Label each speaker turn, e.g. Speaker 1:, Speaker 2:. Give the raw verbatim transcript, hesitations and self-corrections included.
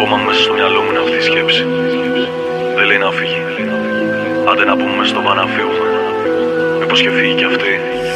Speaker 1: ακόμα μέσα στο μυαλό μου είναι αυτή η σκέψη. Δεν λέει να φύγει. Άντε να πούμε μες στο βαν να φύγουμε. Μήπως και φύγει κι αυτή.